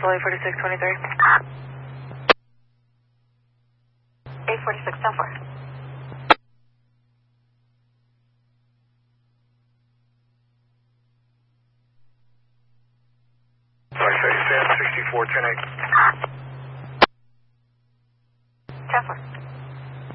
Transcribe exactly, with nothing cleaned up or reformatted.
Slowly forty-six twenty-three. eight forty-six, ten four. Sorry, thirty-seven, sixty-four, ten eight.